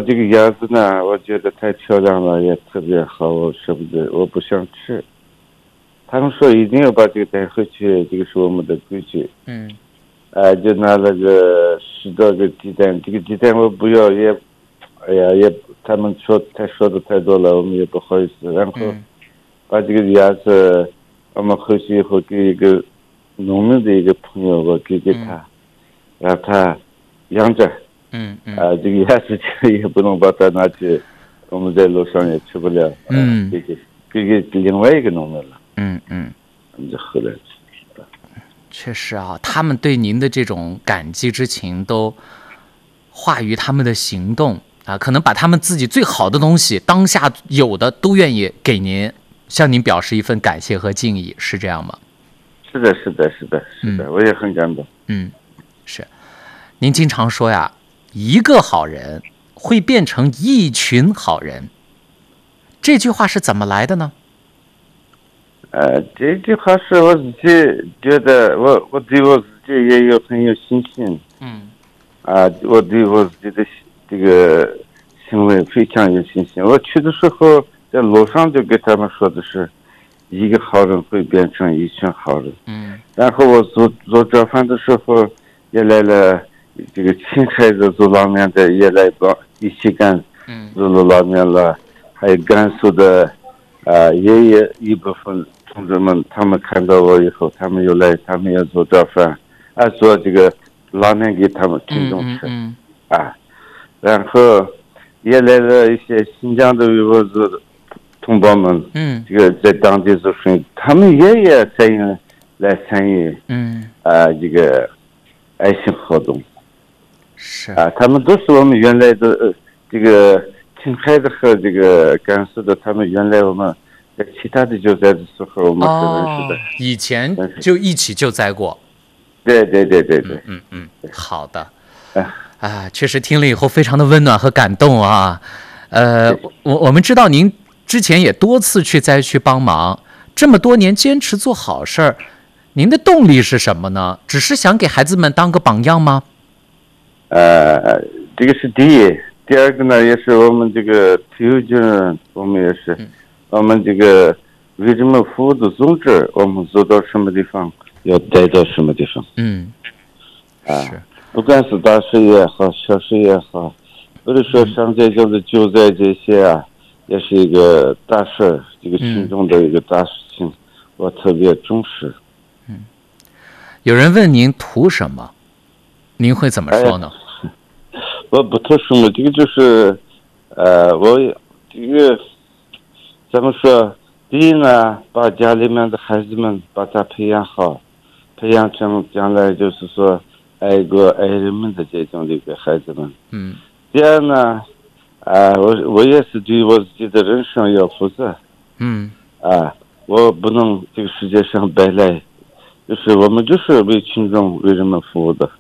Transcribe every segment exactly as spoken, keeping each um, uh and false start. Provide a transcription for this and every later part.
这个鸭子呢，我觉得太漂亮了，也特别好，我舍不得，我不想吃。他们说一定要把这个带回去，这个是我们的规矩。 嗯， 呃，就拿了个十多个鸡蛋，这个鸡蛋我不要，也，哎呀，也他们说太说的太多了，我们也不好意思。然后把这个鸭子，我们回去以后给一个农民的一个朋友，我给给他，嗯、让他养着。 嗯嗯。 啊，这个鸭子也不能把它拿去，我们在路上也吃不了。 嗯， 给给给给另外一个农民了。 嗯嗯， 我们就回来吃。 确实啊，他们对您的这种感激之情都化于他们的行动啊，可能把他们自己最好的东西，当下有的都愿意给您，向您表示一份感谢和敬意，是这样吗？ 是的，是的，是的，是的，嗯、我也很感动。 嗯，是。您经常说呀，一个好人会变成一群好人，这句话是怎么来的呢？ 呃，这句话是我自己觉得，我我对我自己也有很有信心。 嗯。 啊，我对我自己的这个行为非常有信心。我去的时候，在路上就给他们说的是，一个好人会变成一群好人。 嗯。 然后我做做早饭的时候，也来了这个青海的做拉面的，也来帮一起干做了拉面了，还有甘肃的，啊，也有一部分。同志们，他们看到我以后，他们又来，他们要做早饭，啊，做这个拉面给他们群众吃， 嗯嗯嗯、啊，然后也来了一些新疆的维吾尔族同胞们， 嗯， 这个在当地做生意，他们也也参与来参与， 嗯， 啊，这个爱心活动， 是啊，他们都是我们原来的、呃、这个青海的和这个甘肃的，他们原来我们。在其他的救灾的时候，我们是认识的。 哦，以前就一起救灾过。 对对对对对。 嗯嗯嗯，好的。啊，确实听了以后非常的温暖和感动啊。呃，我我们知道您之前也多次去灾区帮忙，这么多年坚持做好事儿，您的动力是什么呢？只是想给孩子们当个榜样吗？ 呃，这个是第一，第二个呢，也是我们这个退休军人，我们也是。嗯，我们这个为人们服务的宗旨，我们做到什么地方，要带到什么地方。 嗯， 啊，不管是大事也好，小事也好，或者说像这种的救灾这些啊，也是一个大事，这个群众的一个大事情，嗯、我特别重视。 嗯，有人问您图什么，您会怎么说呢？ 哎、我不图什么，这个就是，呃，我这个。怎么说？第一呢，把家里面的孩子们把他培养好，培养成将来就是说爱国爱人们的这种的一个孩子们。 嗯。 第二呢，啊，我我也是对我自己的人生要负责。 嗯。 啊，我不能这个世界上白来，就是我们就是为群众为人们服务的。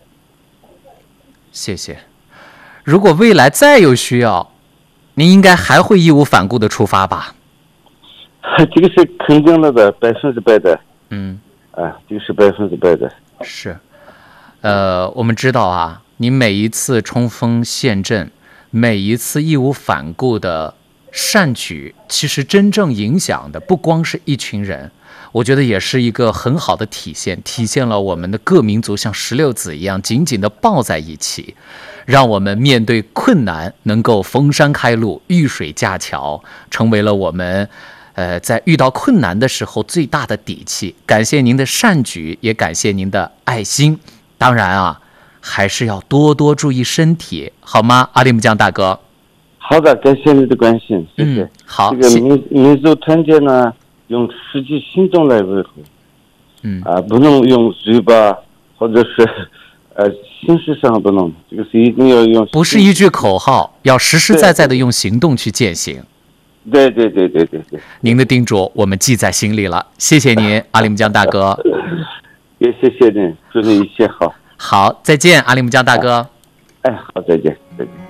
谢谢。如果未来再有需要，您应该还会义无反顾的出发吧？ 这个是肯定了的，百分之百的。 嗯， 啊，这个是百分之百的。 是，呃，我们知道啊，您每一次冲锋陷阵，每一次义无反顾的善举，其实真正影响的不光是一群人，我觉得也是一个很好的体现，体现了我们的各民族像石榴籽一样紧紧地抱在一起，让我们面对困难能够逢山开路，遇水架桥，成为了我们呃在遇到困难的时候最大的底气。感谢您的善举，也感谢您的爱心。当然啊，还是要多多注意身体，好吗？阿里木江大哥。 好的，感谢你的关心，谢谢。 嗯、好， 这个民民族团结呢，用实际行动来维护。 嗯啊，不能用嘴巴或者是呃形式上不能，这个是一定要用。 不是一句口号，要实实在在的用行动去践行。 对对对对对对。 您的叮嘱我们记在心里了，谢谢您，阿里木江大哥。 也谢谢您，祝你一切好。 好，再见，阿里木江大哥。 哎，好，再见，再见。